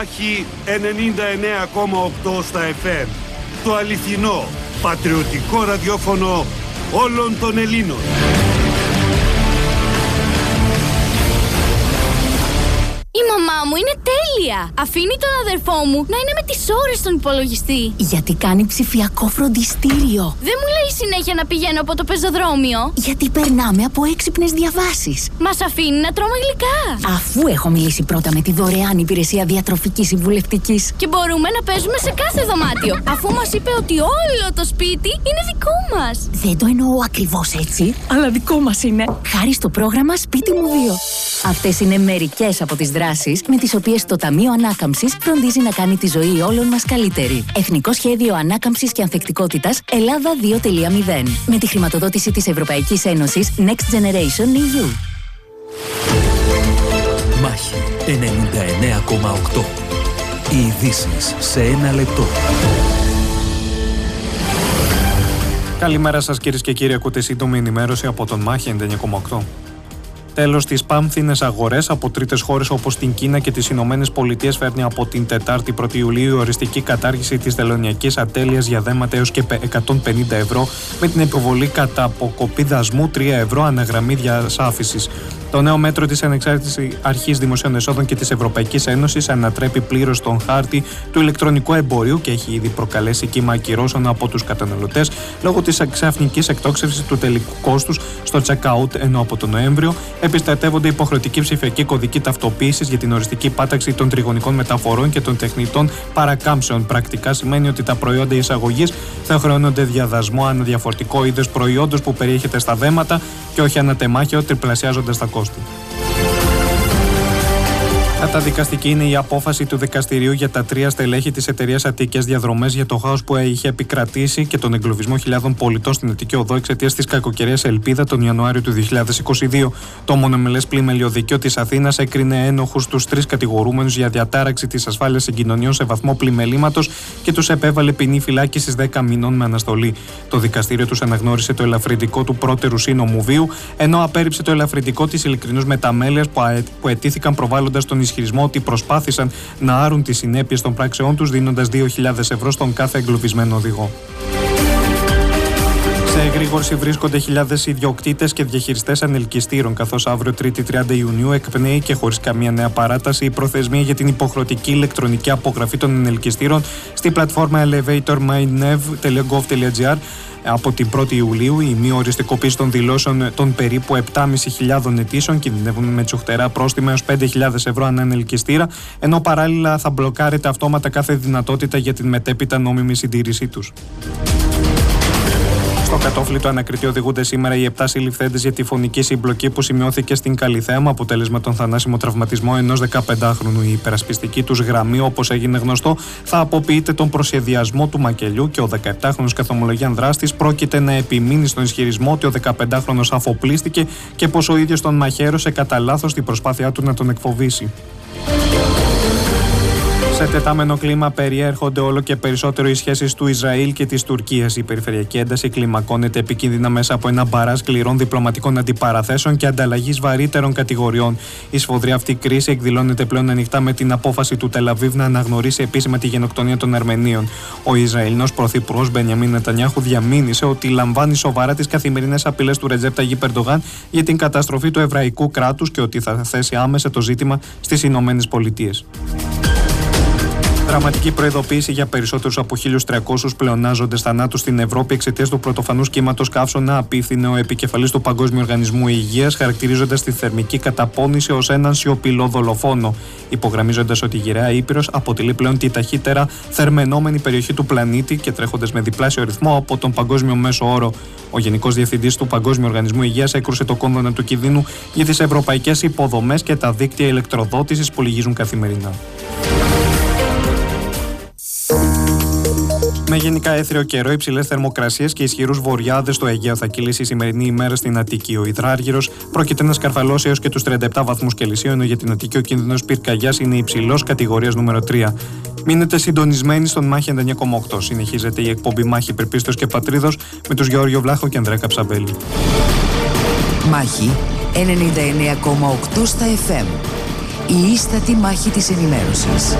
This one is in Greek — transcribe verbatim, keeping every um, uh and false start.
Μάχη ενενήντα εννέα κόμμα οκτώ στα εφ εμ. Το αληθινό, πατριωτικό ραδιόφωνο όλων των Ελλήνων. Η μαμά μου είναι τέλεια! Αφήνει τον αδερφό μου να είναι με τις ώρες στον υπολογιστή. Γιατί κάνει ψηφιακό φροντιστήριο. Δεν μου λέει συνέχεια να πηγαίνω από το πεζοδρόμιο. Γιατί περνάμε από έξυπνες διαβάσεις. Μας αφήνει να τρώμε γλυκά. Αφού έχω μιλήσει πρώτα με τη δωρεάν υπηρεσία διατροφικής συμβουλευτικής. Και μπορούμε να παίζουμε σε κάθε δωμάτιο. Αφού μας είπε ότι όλο το σπίτι είναι δικό μας. Δεν το εννοώ ακριβώς έτσι, αλλά δικό μας είναι. Χάρη στο πρόγραμμα Σπίτι μου δύο. Αυτές είναι μερικές από τις δράσεις με τις οποίες το Ταμείο Ανάκαμψης φροντίζει να κάνει τη ζωή όλων μας καλύτερη. Εθνικό Σχέδιο Ανάκαμψης και Ανθεκτικότητας Ελλάδα δύο κόμμα μηδέν. Με τη χρηματοδότηση της Ευρωπαϊκής Ένωσης Next Generation ι γιου. Μάχη ενενήντα εννέα κόμμα οκτώ. Οι ειδήσεις σε ένα λεπτό. Καλημέρα σας κυρίες και κύριοι, ακούτε σύντομη ενημέρωση από τον Μάχη ενενήντα εννέα κόμμα οκτώ. Τέλος στις πάμφθινες αγορές από τρίτες χώρες όπως την Κίνα και τις Ηνωμένες Πολιτείες φέρνει από την Τετάρτη πρώτη Ιουλίου η οριστική κατάργηση της τελωνειακής ατέλειας για δέματα έως και εκατόν πενήντα ευρώ με την υποβολή κατά αποκοπή δασμού τρία ευρώ αναγραμμή διασάφησης. Το νέο μέτρο της Ανεξάρτητης Αρχής Δημοσίων Εσόδων και της Ευρωπαϊκής Ένωσης ανατρέπει πλήρως τον χάρτη του ηλεκτρονικού εμπορίου και έχει ήδη προκαλέσει κύμα ακυρώσεων από τους καταναλωτές λόγω της ξαφνικής εκτόξευσης του τελικού κόστους στο checkout, ενώ από τον Νοέμβριο επιστρατεύονται υποχρεωτική ψηφιακή κωδική ταυτοποίησης για την οριστική πάταξη των τριγωνικών μεταφορών και των τεχνητών παρακάμψεων. Πρακτικά σημαίνει ότι τα προϊόντα εισαγωγής θα χρεώνονται διαδασμό ανά διαφορετικό είδος προϊόντος που περιέχεται στα δέματα και όχι ανατεμάχιο, τριπλασιάζοντας τα κόστη. Καταδικαστική είναι η απόφαση του δικαστηρίου για τα τρία στελέχη της εταιρείας Αττικές Διαδρομές για το χάος που είχε επικρατήσει και τον εγκλωβισμό χιλιάδων πολιτών στην Αττική Οδό εξαιτίας της κακοκαιρίας Ελπίδα τον Ιανουάριο του δύο χιλιάδες είκοσι δύο. Το μονομελές πλημελιωδικείο της Αθήνας έκρινε ένοχους τους τρεις κατηγορούμενους για διατάραξη της ασφάλειας συγκοινωνιών σε βαθμό πλημελήματος και τους επέβαλε ποινή φυλάκισης δέκα μηνών με αναστολή. Το δικαστήριο τους αναγνώρισε το ελαφρυντικό του πρώτερου σύνομου βίου, ενώ απέρριψε το ελαφρυντικό της ειλικρινούς μεταμέλειας που αιτήθηκαν προβάλλοντας τον ισχυρισμό ότι προσπάθησαν να άρουν τις συνέπειες των πράξεών τους δίνοντας δύο χιλιάδες ευρώ στον κάθε εγκλωβισμένο οδηγό. Σε εγρήγορση βρίσκονται χιλιάδες ιδιοκτήτες και διαχειριστές ανελκυστήρων, καθώς αύριο Τρίτη τριάντα Ιουνίου εκπνέει και χωρίς καμία νέα παράταση η προθεσμία για την υποχρεωτική ηλεκτρονική απογραφή των ανελκυστήρων στη πλατφόρμα elevator my nev τελεία gov τελεία gr. Από την πρώτη Ιουλίου, η μη οριστικοποίηση των δηλώσεων των περίπου επτά χιλιάδες πεντακόσιων αιτήσεων κινδυνεύουν με τσουχτερά πρόστιμα έως πέντε χιλιάδες ευρώ ανά ανελκυστήρα, ενώ παράλληλα θα μπλοκάρεται αυτόματα κάθε δυνατότητα για την μετέπειτα νόμιμη συντήρησή τους. Στο κατόφλι του ανακριτή οδηγούνται σήμερα οι επτά συλληφθέντες για τη φωνική συμπλοκή που σημειώθηκε στην Καλιθέα με αποτέλεσμα τον θανάσιμο τραυματισμό ενός δεκαπεντάχρονου. Η υπερασπιστική τους γραμμή, όπως έγινε γνωστό, θα αποποιείται τον προσχεδιασμό του μακελιού και ο δεκαεπτάχρονος καθομολογιαν δράστης πρόκειται να επιμείνει στον ισχυρισμό ότι ο δεκαπεντάχρονος αφοπλίστηκε και πως ο ίδιος τον μαχαίρωσε κατά λάθος στην προσπάθειά του να τον εκφοβήσει. Σε τετάμενο κλίμα περιέρχονται όλο και περισσότερο οι σχέσεις του Ισραήλ και της Τουρκίας. Η περιφερειακή ένταση κλιμακώνεται επικίνδυνα μέσα από ένα μπαράζ σκληρών διπλωματικών αντιπαραθέσεων και ανταλλαγής βαρύτερων κατηγοριών. Η σφοδρή αυτή κρίση εκδηλώνεται πλέον ανοιχτά με την απόφαση του Τελαβίβ να αναγνωρίσει επίσημα τη γενοκτονία των Αρμενίων. Ο Ισραηλινός πρωθυπουργός Μπενιαμίν Νετανιάχου διαμήνυσε ότι λαμβάνει σοβαρά τις καθημερινές απειλές του Ρετζέπ Ταγιίπ Ερντογάν για την καταστροφή του εβραϊκού κράτους και ότι θα θέσει άμεσα το ζήτημα στις Ηνωμένες Πολιτείες. Δραματική προειδοποίηση για περισσότερους από χίλιους τριακόσιους πλεονάζοντες θανάτους στην Ευρώπη εξαιτίας του πρωτοφανούς κύματος καύσωνα, απίφθινε ο επικεφαλής του Παγκόσμιου Οργανισμού Υγείας, χαρακτηρίζοντας τη θερμική καταπώνηση ως έναν σιωπηλό δολοφόνο, υπογραμμίζοντας ότι η γυραιά Ήπειρος αποτελεί πλέον τη ταχύτερα θερμαινόμενη περιοχή του πλανήτη και τρέχοντας με διπλάσιο ρυθμό από τον παγκόσμιο μέσο όρο. Ο Γενικός Διευθυντής του Παγκόσμιου Οργανισμού Υγείας έκρουσε το κόδωνα του κινδύνου για τις ευρωπαϊκές υποδομές και τα δίκτυα ηλεκτροδότησης που λυγίζουν καθημερινά. Με γενικά έθριο καιρό, υψηλές θερμοκρασίες και ισχυρούς βοριάδες στο Αιγαίο θα κυλήσει η σημερινή ημέρα στην Αττική. Ο υδράργυρος πρόκειται να σκαρφαλώσει έως και τους τριάντα επτά βαθμούς Κελσίου, ενώ για την Αττική ο κίνδυνος πυρκαγιάς είναι υψηλός κατηγορίας νούμερο τρία. Μείνετε συντονισμένοι στον Μάχη ενενήντα εννέα κόμμα οκτώ. Συνεχίζεται η εκπομπή Μάχη Υπερπίστος και Πατρίδος με τους Γεώργιο Βλάχο και Ανδρέα Καψαμπέλη. Μάχη ενενήντα εννέα κόμμα οκτώ στα εφ εμ. Η ίστατη μάχη της ενημέρωσης.